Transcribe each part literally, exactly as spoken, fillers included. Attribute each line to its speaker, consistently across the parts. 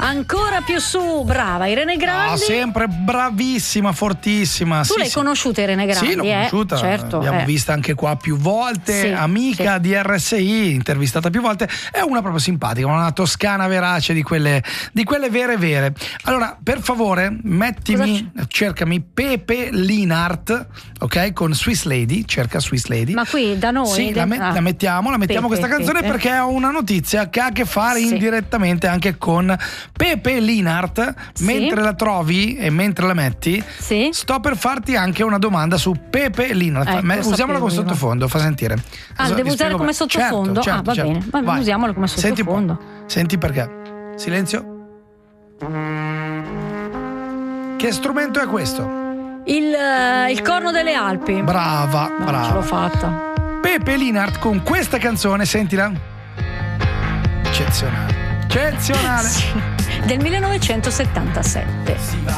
Speaker 1: Ancora più su, brava Irene Grandi.
Speaker 2: Ah, sempre bravissima, fortissima.
Speaker 1: Tu
Speaker 2: sì,
Speaker 1: l'hai
Speaker 2: sì.
Speaker 1: conosciuta Irene Grandi?
Speaker 2: Sì, l'ho
Speaker 1: eh?
Speaker 2: conosciuta,
Speaker 1: certo,
Speaker 2: l'abbiamo
Speaker 1: eh.
Speaker 2: vista anche qua più volte,
Speaker 1: Sì,
Speaker 2: amica
Speaker 1: sì.
Speaker 2: di R S I, intervistata più volte, è una proprio simpatica, una toscana verace di quelle, di quelle vere vere. Allora, per favore, mettimi, cercami Pepe Linhart, ok, con Swiss Lady, cerca Swiss Lady.
Speaker 1: Ma qui da noi?
Speaker 2: Sì, la, met-
Speaker 1: Ah.
Speaker 2: la mettiamo, la mettiamo
Speaker 1: Pepe,
Speaker 2: questa canzone
Speaker 1: Pepe.
Speaker 2: perché ho una notizia che ha a che fare
Speaker 1: Sì.
Speaker 2: indirettamente anche con Pepe Linhart.
Speaker 1: Sì.
Speaker 2: Mentre la trovi e mentre la metti,
Speaker 1: Sì.
Speaker 2: sto per farti anche una domanda su Pepe Linhart.
Speaker 1: Ecco,
Speaker 2: Me- usiamola
Speaker 1: sapevo
Speaker 2: come
Speaker 1: io.
Speaker 2: sottofondo, fa sentire.
Speaker 1: Ah,
Speaker 2: Adesso
Speaker 1: devo
Speaker 2: vi
Speaker 1: usare
Speaker 2: spiego
Speaker 1: come
Speaker 2: bene.
Speaker 1: sottofondo?
Speaker 2: Certo,
Speaker 1: Ah, va
Speaker 2: certo,
Speaker 1: bene.
Speaker 2: certo.
Speaker 1: Va-
Speaker 2: Vai.
Speaker 1: usiamolo come
Speaker 2: Senti un po'.
Speaker 1: sottofondo.
Speaker 2: Senti perché. Silenzio. Che strumento è questo?
Speaker 1: Il, eh, il corno delle Alpi.
Speaker 2: Brava,
Speaker 1: No,
Speaker 2: brava.
Speaker 1: ce l'ho fatta.
Speaker 2: Pepe Linhart con questa canzone, sentila. Eccezionale. Eccezionale.
Speaker 1: Sì, del millenovecentosettantasette.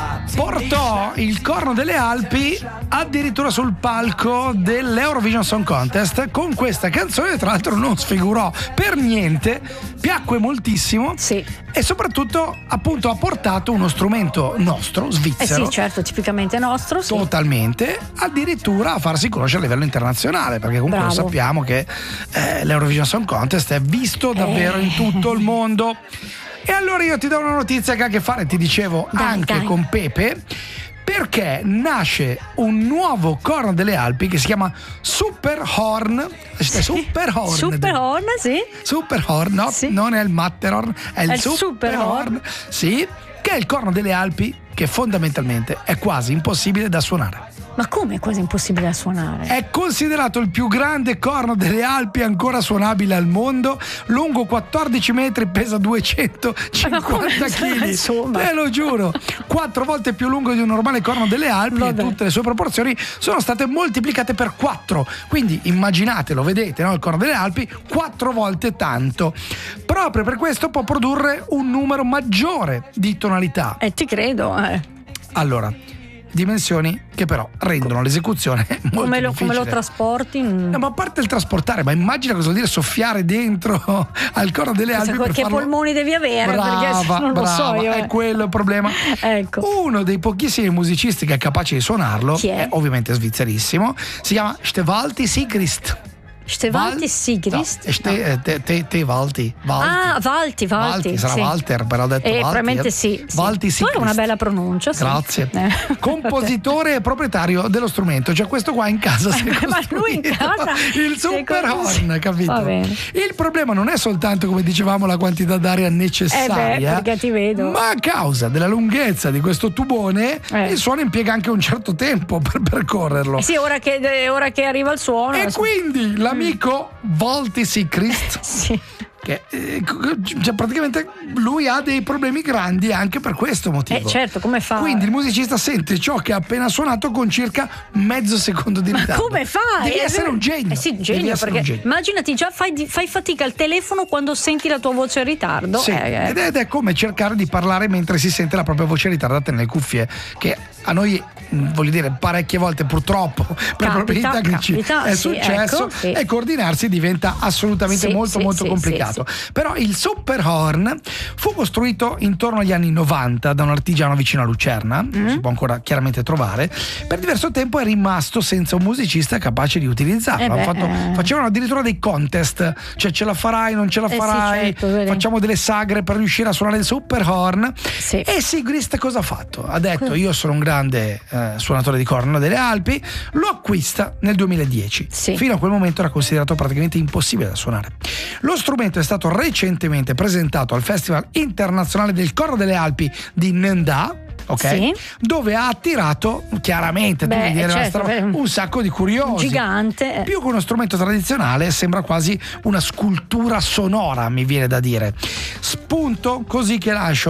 Speaker 2: Portò il corno delle Alpi addirittura sul palco dell'Eurovision Song Contest con questa canzone, tra l'altro non sfigurò per niente, piacque moltissimo.
Speaker 1: Sì.
Speaker 2: E soprattutto appunto ha portato uno strumento nostro,
Speaker 1: Eh
Speaker 2: svizzero,
Speaker 1: sì, certo, tipicamente nostro. Sì.
Speaker 2: totalmente, addirittura a farsi conoscere a livello internazionale, perché comunque
Speaker 1: Bravo.
Speaker 2: lo sappiamo che eh, l'Eurovision Song Contest è visto davvero
Speaker 1: Eh.
Speaker 2: in tutto il mondo. E allora io ti do una notizia che ha a che fare, ti dicevo,
Speaker 1: Dai,
Speaker 2: anche
Speaker 1: dai.
Speaker 2: con Pepe, perché nasce un nuovo corno delle Alpi che si chiama Superhorn. Superhorn.
Speaker 1: Superhorn, sì.
Speaker 2: Superhorn, no,
Speaker 1: Sì.
Speaker 2: non è il Matterhorn, è il,
Speaker 1: È il
Speaker 2: Superhorn,
Speaker 1: Superhorn.
Speaker 2: sì, che è il corno delle Alpi che fondamentalmente è quasi impossibile da suonare.
Speaker 1: Ma come è quasi impossibile da suonare?
Speaker 2: È considerato il più grande corno delle Alpi ancora suonabile al mondo, lungo quattordici metri, pesa duecentocinquanta
Speaker 1: Ma come?
Speaker 2: chili.
Speaker 1: Insomma.
Speaker 2: Te lo giuro, quattro volte più lungo di un normale corno delle Alpi.
Speaker 1: Vabbè.
Speaker 2: E tutte le sue proporzioni sono state moltiplicate per quattro. Quindi immaginatelo, vedete, no? Il corno delle Alpi quattro volte tanto. Proprio per questo può produrre un numero maggiore di tonalità.
Speaker 1: Eh, ti credo. Eh.
Speaker 2: Allora, dimensioni che però rendono l'esecuzione molto
Speaker 1: Come, lo,
Speaker 2: difficile.
Speaker 1: come lo trasporti?
Speaker 2: No, ma a parte il trasportare, ma immagina cosa vuol dire soffiare dentro al corno delle Alpi per
Speaker 1: Che
Speaker 2: farlo...
Speaker 1: polmoni devi avere?
Speaker 2: Brava,
Speaker 1: perché non lo
Speaker 2: brava,
Speaker 1: so io.
Speaker 2: è
Speaker 1: eh.
Speaker 2: quello il problema.
Speaker 1: Ecco.
Speaker 2: Uno dei pochissimi musicisti che è capace di suonarlo
Speaker 1: Chi è?
Speaker 2: ovviamente svizzerissimo, si chiama Stevalti Sigrist.
Speaker 1: Stevalti
Speaker 2: Val-
Speaker 1: Sigrist?
Speaker 2: No, ste- eh, te, te, te Valti, Valti.
Speaker 1: Ah, Valti, Valti.
Speaker 2: sarà
Speaker 1: sì.
Speaker 2: Walter, però ho detto
Speaker 1: Eh,
Speaker 2: Valti.
Speaker 1: probabilmente sì. sì.
Speaker 2: Valti
Speaker 1: Tu hai
Speaker 2: Sigrist.
Speaker 1: una bella pronuncia. Sì.
Speaker 2: Grazie.
Speaker 1: Eh.
Speaker 2: Compositore e proprietario dello strumento, cioè questo qua in casa si è
Speaker 1: Ma lui in
Speaker 2: costruito
Speaker 1: casa
Speaker 2: il
Speaker 1: si è
Speaker 2: Superhorn,
Speaker 1: costruito.
Speaker 2: capito?
Speaker 1: Va bene.
Speaker 2: Il problema non è soltanto, come dicevamo, la quantità d'aria necessaria,
Speaker 1: Eh beh, perché ti vedo.
Speaker 2: ma a causa della lunghezza di questo tubone
Speaker 1: Eh.
Speaker 2: il suono impiega anche un certo tempo per percorrerlo.
Speaker 1: Eh sì, ora che, eh, ora che arriva il suono.
Speaker 2: E
Speaker 1: adesso-
Speaker 2: quindi l'amico Valti Sigrist,
Speaker 1: Sì.
Speaker 2: che eh, cioè, praticamente lui ha dei problemi grandi anche per questo motivo.
Speaker 1: Eh, certo, come fa?
Speaker 2: Quindi il musicista sente ciò che ha appena suonato con circa mezzo secondo di
Speaker 1: Ma
Speaker 2: ritardo.
Speaker 1: come fai?
Speaker 2: Devi
Speaker 1: È
Speaker 2: essere
Speaker 1: vero.
Speaker 2: un genio.
Speaker 1: Eh sì,
Speaker 2: Devi
Speaker 1: genio,
Speaker 2: essere
Speaker 1: perché
Speaker 2: un genio.
Speaker 1: immaginati già fai, di- fai fatica al telefono quando senti la tua voce in ritardo.
Speaker 2: Sì,
Speaker 1: Eh, eh.
Speaker 2: ed è, ed è come cercare di parlare mentre si sente la propria voce ritardata nelle cuffie, che a noi, mh, voglio dire, parecchie volte purtroppo per
Speaker 1: Capita,
Speaker 2: problemi tecnici
Speaker 1: capita,
Speaker 2: è
Speaker 1: sì,
Speaker 2: successo,
Speaker 1: ecco, sì.
Speaker 2: e coordinarsi diventa assolutamente
Speaker 1: Sì,
Speaker 2: molto
Speaker 1: sì,
Speaker 2: molto
Speaker 1: sì,
Speaker 2: complicato.
Speaker 1: sì,
Speaker 2: Però il Superhorn fu costruito intorno agli anni novanta da un artigiano vicino a Lucerna,
Speaker 1: Mm.
Speaker 2: si può ancora chiaramente trovare. Per diverso tempo è rimasto senza un musicista capace di utilizzarlo.
Speaker 1: Eh beh,
Speaker 2: Hanno fatto-
Speaker 1: eh.
Speaker 2: Facevano addirittura dei contest, cioè ce la farai, non ce la
Speaker 1: Eh sì,
Speaker 2: farai,
Speaker 1: certo, vedi.
Speaker 2: facciamo delle sagre per riuscire a suonare il Superhorn.
Speaker 1: Sì.
Speaker 2: E Sigrist cosa ha fatto? Ha detto: io sono un grande eh, suonatore di corno delle Alpi, lo acquista nel duemiladieci.
Speaker 1: Sì.
Speaker 2: Fino a quel momento era considerato praticamente impossibile da suonare. Lo strumento è stato recentemente presentato al Festival internazionale del corno delle Alpi di Nanda, ok?
Speaker 1: Sì.
Speaker 2: Dove ha attirato chiaramente
Speaker 1: Beh,
Speaker 2: devi dire, una
Speaker 1: certo,
Speaker 2: stra-
Speaker 1: beh,
Speaker 2: un sacco di curiosi.
Speaker 1: Gigante. eh.
Speaker 2: Più che uno strumento tradizionale, sembra quasi una scultura sonora, mi viene da dire. Spunto così che lascio.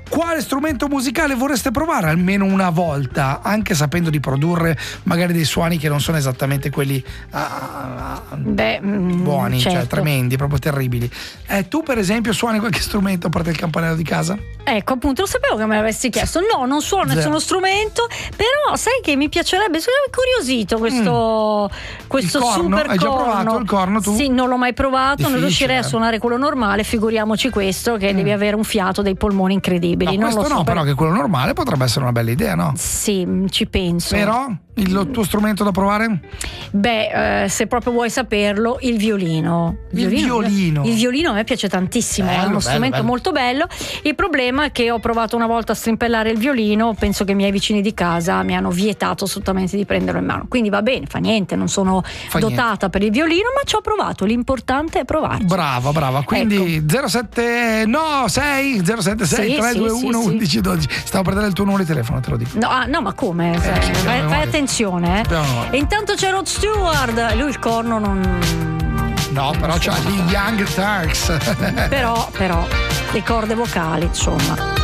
Speaker 2: quale strumento musicale vorreste provare almeno una volta, anche sapendo di produrre magari dei suoni che non sono esattamente quelli ah,
Speaker 1: Beh,
Speaker 2: buoni,
Speaker 1: certo.
Speaker 2: cioè tremendi, proprio terribili. Eh, tu per esempio suoni qualche strumento a parte il campanello di casa?
Speaker 1: Ecco, appunto, lo sapevo che me l'avessi chiesto. No, non suono
Speaker 2: Zero.
Speaker 1: nessuno strumento, però sai che mi piacerebbe, sono incuriosito questo, mm. questo
Speaker 2: il corno?
Speaker 1: super
Speaker 2: Hai già
Speaker 1: corno.
Speaker 2: provato il corno tu?
Speaker 1: Sì, non l'ho mai provato,
Speaker 2: Difficile.
Speaker 1: non riuscirei a suonare quello normale, figuriamoci questo che mm. devi avere un fiato, dei polmoni incredibili.
Speaker 2: No,
Speaker 1: non
Speaker 2: questo
Speaker 1: lo so,
Speaker 2: no,
Speaker 1: per...
Speaker 2: però che quello normale potrebbe essere una bella idea, no?
Speaker 1: Sì, ci penso.
Speaker 2: Però il tuo strumento da provare?
Speaker 1: Beh, eh, se proprio vuoi saperlo, il violino.
Speaker 2: Il violino.
Speaker 1: Il violino a me piace tantissimo,
Speaker 2: Bello,
Speaker 1: è uno
Speaker 2: bello,
Speaker 1: strumento
Speaker 2: bello.
Speaker 1: molto bello. Il problema è che ho provato una volta a strimpellare il violino, penso che i miei vicini di casa mi hanno vietato assolutamente di prenderlo in mano. Quindi va bene, fa niente, non sono
Speaker 2: Fa
Speaker 1: dotata
Speaker 2: niente.
Speaker 1: per il violino, ma ci ho provato, l'importante è provarci.
Speaker 2: Brava, brava. Quindi
Speaker 1: Ecco.
Speaker 2: zero sette no sei zero sette sei
Speaker 1: Sì,
Speaker 2: tre due uno
Speaker 1: sì, sì,
Speaker 2: undici dodici. Stavo per dare il tuo numero di telefono, te lo dico.
Speaker 1: No, ah, no, ma come?
Speaker 2: Eh,
Speaker 1: Fai,
Speaker 2: sì, abbiamo
Speaker 1: fai
Speaker 2: memoria.
Speaker 1: attenzione, eh.
Speaker 2: Abbiamo memoria.
Speaker 1: E intanto c'è Rod Stewart, lui il corno non...
Speaker 2: No, però c'ha gli Young Turks.
Speaker 1: però, però, le corde vocali, insomma.